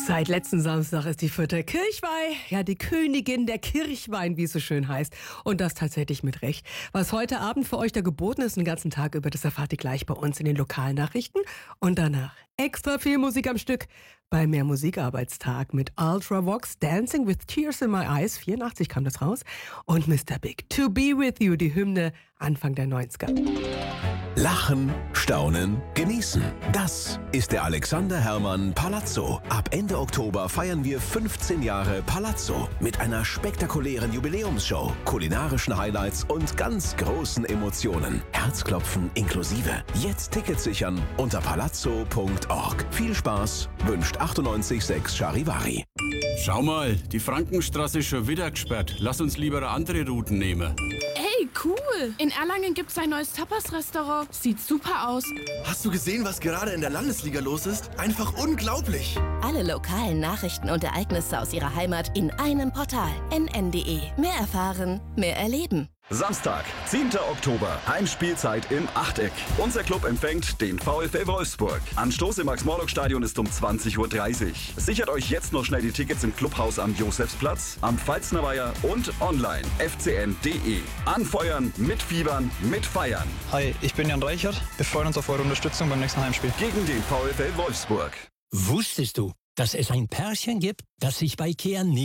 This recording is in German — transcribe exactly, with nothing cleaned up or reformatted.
Seit letzten Samstag ist die vierte Kirchweih, ja die Königin der Kirchwein, wie es so schön heißt. Und das tatsächlich mit Recht. Was heute Abend für euch da geboten ist, den ganzen Tag über, das erfahrt ihr gleich bei uns in den lokalen Nachrichten. Und danach extra viel Musik am Stück bei Mehr Musikarbeitstag mit Ultravox, Dancing with Tears in My Eyes, vierundachtzig kam das raus. Und Mister Big, To Be With You, die Hymne Anfang der neunziger. Lachen, staunen, genießen. Das ist der Alexander Herrmann Palazzo. Ab Ende Oktober feiern wir fünfzehn Jahre Palazzo mit einer spektakulären Jubiläumsshow, kulinarischen Highlights und ganz großen Emotionen. Herzklopfen inklusive. Jetzt Tickets sichern unter palazzo punkt org. Viel Spaß, wünscht achtundneunzig Komma sechs Charivari. Schau mal, die Frankenstraße ist schon wieder gesperrt. Lass uns lieber andere Routen nehmen. Ey, cool! In Erlangen gibt's ein neues Tapas-Restaurant. Sieht super aus. Hast du gesehen, was gerade in der Landesliga los ist? Einfach unglaublich! Alle lokalen Nachrichten und Ereignisse aus ihrer Heimat in einem Portal. n n punkt d e. Mehr erfahren, mehr erleben. Samstag, zehnter Oktober, Heimspielzeit im Achteck. Unser Club empfängt den VfL Wolfsburg. Anstoß im Max-Morlock-Stadion ist um zwanzig Uhr dreißig. Sichert euch jetzt noch schnell die Tickets im Clubhaus am Josefsplatz, am Pfalznerweiher und online f c n punkt d e. Anfeuern, mitfiebern, mitfeiern. Hi, ich bin Jan Reichert. Wir freuen uns auf eure Unterstützung beim nächsten Heimspiel. Gegen den VfL Wolfsburg. Wusstest du, dass es ein Pärchen gibt, das sich bei Ikea